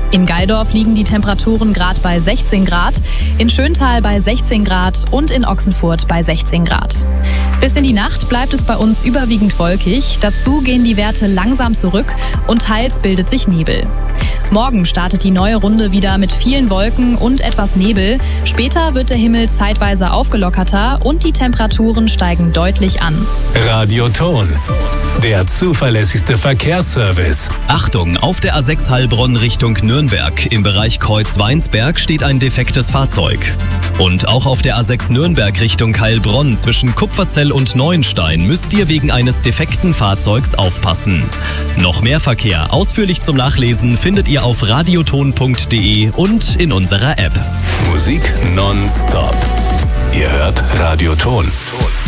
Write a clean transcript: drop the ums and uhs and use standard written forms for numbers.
In Gaildorf liegen die Temperaturen gerade bei 16 Grad, in Schöntal bei 16 Grad und in Ochsenfurt bei 16 Grad. Bis in die Nacht bleibt es bei uns überwiegend wolkig, dazu gehen die Werte langsam zurück und teils bildet sich Nebel. Morgen startet die neue Runde wieder mit vielen Wolken und etwas Nebel. Später wird der Himmel zeitweise aufgelockerter und die Temperaturen steigen deutlich an. Radioton, der zuverlässigste Verkehrsservice. Achtung, auf der A6 Heilbronn Richtung Nürnberg. Im Bereich Kreuz-Weinsberg steht ein defektes Fahrzeug. Und auch auf der A6 Nürnberg Richtung Heilbronn zwischen Kupferzell und Neuenstein müsst ihr wegen eines defekten Fahrzeugs aufpassen. Noch mehr Verkehr ausführlich zum Nachlesen findet ihr auf radioton.de und in unserer App. Musik nonstop. Ihr hört Radioton.